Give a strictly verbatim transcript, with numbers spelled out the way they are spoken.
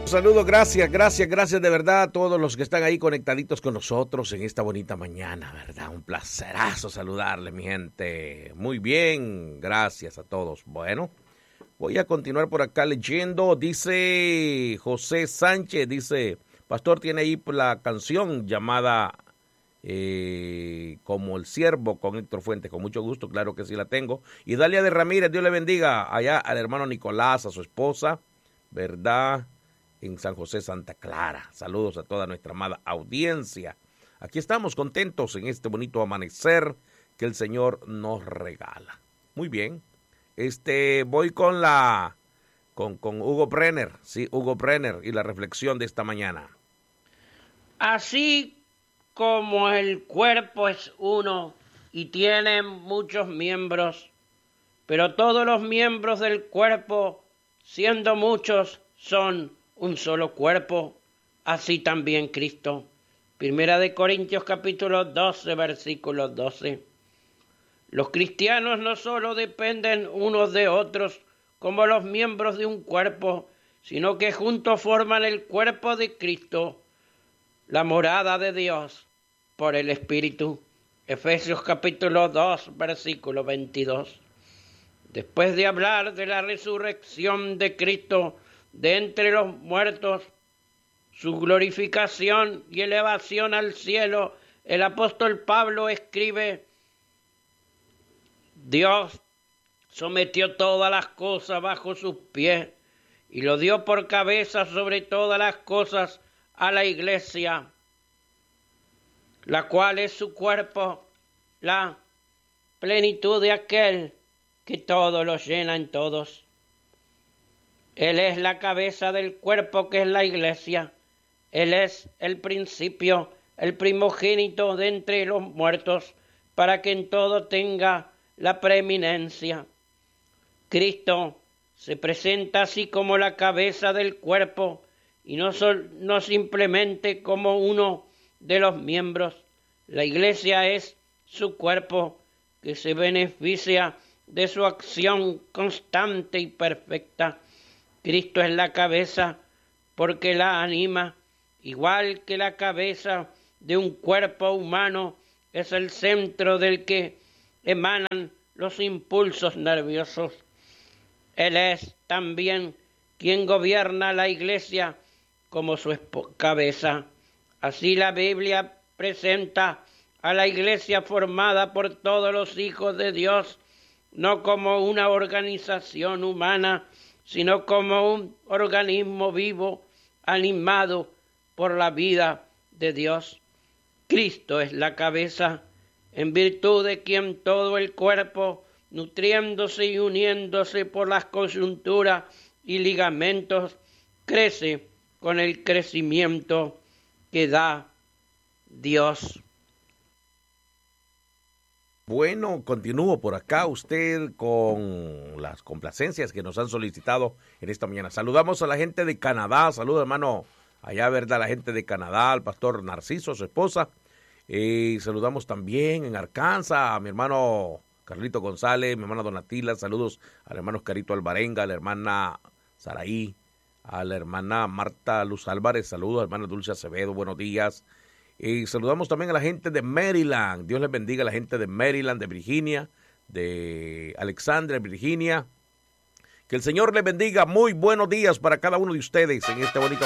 Saludos, gracias, gracias, gracias de verdad a todos los que están ahí conectaditos con nosotros en esta bonita mañana, ¿verdad? Un placerazo saludarle, mi gente. Muy bien, gracias a todos. Bueno, voy a continuar por acá leyendo. Dice José Sánchez, dice, Pastor, tiene ahí la canción llamada eh, Como el Siervo con Héctor Fuentes. Con mucho gusto, claro que sí la tengo. Y Dalia de Ramírez, Dios le bendiga allá al hermano Nicolás, a su esposa, ¿verdad? En San José, Santa Clara. Saludos a toda nuestra amada audiencia. Aquí estamos contentos en este bonito amanecer que el Señor nos regala. Muy bien. Este, voy con la, con, con Hugo Brenner, sí, Hugo Brenner y la reflexión de esta mañana. Así como el cuerpo es uno y tiene muchos miembros, pero todos los miembros del cuerpo, siendo muchos, son un solo cuerpo, así también Cristo. Primera de Corintios capítulo doce, versículo doce. Los cristianos no solo dependen unos de otros como los miembros de un cuerpo, sino que juntos forman el cuerpo de Cristo, la morada de Dios por el Espíritu. Efesios capítulo dos, versículo veintidós. Después de hablar de la resurrección de Cristo de entre los muertos, su glorificación y elevación al cielo, el apóstol Pablo escribe: Dios sometió todas las cosas bajo sus pies y lo dio por cabeza sobre todas las cosas a la iglesia, la cual es su cuerpo, la plenitud de aquel que todo lo llena en todos. Él es la cabeza del cuerpo que es la iglesia. Él es el principio, el primogénito de entre los muertos, para que en todo tenga la preeminencia. Cristo se presenta así como la cabeza del cuerpo y no, sol, no simplemente como uno de los miembros. La iglesia es su cuerpo que se beneficia de su acción constante y perfecta. Cristo es la cabeza porque la anima, igual que la cabeza de un cuerpo humano es el centro del que emanan los impulsos nerviosos. Él es también quien gobierna la iglesia como su cabeza. Así la Biblia presenta a la iglesia formada por todos los hijos de Dios, no como una organización humana, sino como un organismo vivo, animado por la vida de Dios. Cristo es la cabeza, en virtud de quien todo el cuerpo, nutriéndose y uniéndose por las coyunturas y ligamentos, crece con el crecimiento que da Dios. Bueno, continúo por acá usted con las complacencias que nos han solicitado en esta mañana. Saludamos a la gente de Canadá, saludos hermano, allá verdad, la gente de Canadá, al pastor Narciso, su esposa. Eh, saludamos también en Arkansas a mi hermano Carlito González, mi hermana Donatila, saludos al hermano Carito Alvarenga, a la hermana Saraí, a la hermana Marta Luz Álvarez, saludos a la hermana Dulce Acevedo, buenos días. Y saludamos también a la gente de Maryland. Dios les bendiga a la gente de Maryland, de Virginia, de Alexandria, Virginia. Que el Señor les bendiga. Muy buenos días para cada uno de ustedes en este bonito